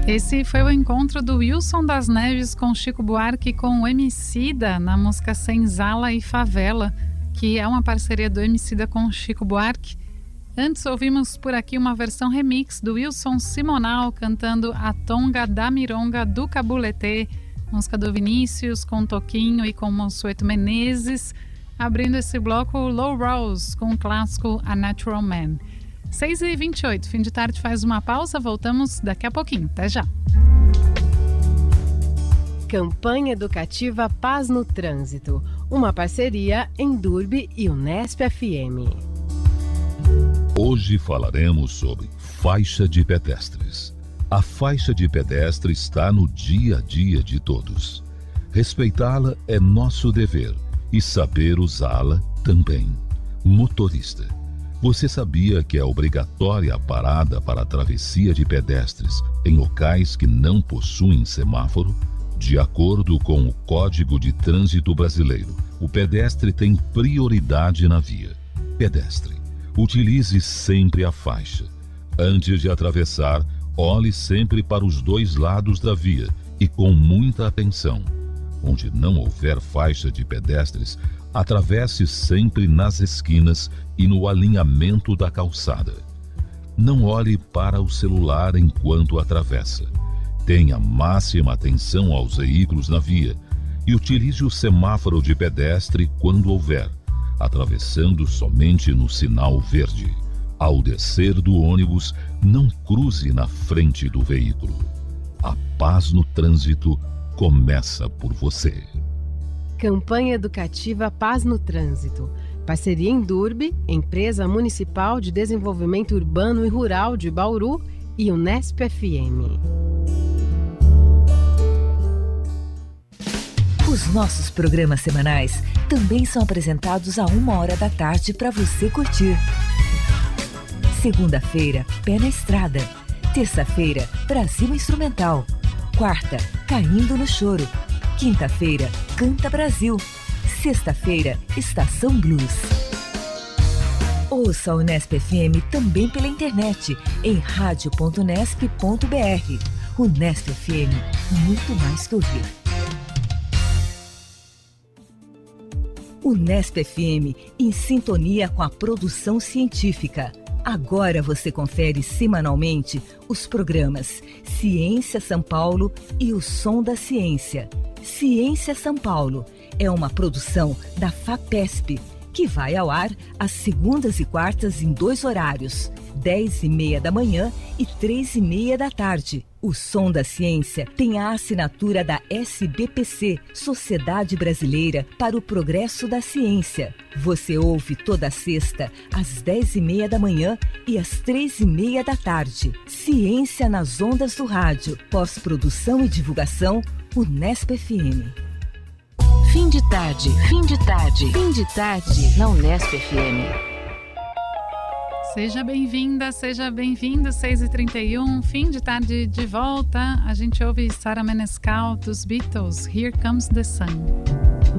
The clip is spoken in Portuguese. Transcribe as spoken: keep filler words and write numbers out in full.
Esse foi o encontro do Wilson das Neves com Chico Buarque com o Emicida na música Senzala e Favela, que é uma parceria do Emicida com o Chico Buarque. Antes ouvimos por aqui uma versão remix do Wilson Simonal cantando A Tonga da Mironga do Cabulete, música do Vinícius com Toquinho e com Monsueto Menezes, abrindo esse bloco Low Rose com o clássico A Natural Man. seis e vinte e oito, fim de tarde faz uma pausa, voltamos daqui a pouquinho, até já. Campanha Educativa Paz no Trânsito, uma parceria Endurbe e Unesp F M. Hoje falaremos sobre faixa de pedestres. A faixa de pedestre está no dia a dia de todos. Respeitá-la é nosso dever e saber usá-la também. Motorista, você sabia que é obrigatória a parada para a travessia de pedestres em locais que não possuem semáforo? De acordo com o Código de Trânsito Brasileiro, o pedestre tem prioridade na via. Pedestre, utilize sempre a faixa. Antes de atravessar, olhe sempre para os dois lados da via e com muita atenção. Onde não houver faixa de pedestres, atravesse sempre nas esquinas e no alinhamento da calçada. Não olhe para o celular enquanto atravessa. Tenha máxima atenção aos veículos na via e utilize o semáforo de pedestre quando houver, atravessando somente no sinal verde. Ao descer do ônibus, não cruze na frente do veículo. A paz no trânsito começa por você. Campanha Educativa Paz no Trânsito. Parceria Endurbe, Empresa Municipal de Desenvolvimento Urbano e Rural de Bauru e Unesp F M. Os nossos programas semanais também são apresentados a uma hora da tarde para você curtir. Segunda-feira, Pé na Estrada. Terça-feira, Brasil Instrumental. Quarta, Caindo no Choro. Quinta-feira, Canta Brasil. Sexta-feira, Estação Blues. Ouça a Unesp F M também pela internet em rádio ponto unesp ponto b r. Unesp F M, muito mais que ouvir. Unesp F M, em sintonia com a produção científica. Agora você confere semanalmente os programas Ciência São Paulo e o Som da Ciência. Ciência São Paulo é uma produção da FAPESP, que vai ao ar às segundas e quartas em dois horários, dez e meia da manhã e três e meia da tarde. O Som da Ciência tem a assinatura da S B P C, Sociedade Brasileira para o Progresso da Ciência. Você ouve toda sexta, às dez e meia da manhã e às três e meia da tarde. Ciência nas ondas do rádio. Pós-produção e divulgação, Unesp F M. Fim de tarde, fim de tarde, fim de tarde na Unesp F M. Seja bem-vinda, seja bem-vindo, seis e trinta e um, fim de tarde de volta. A gente ouve Sarah Manescal dos Beatles, Here Comes the Sun.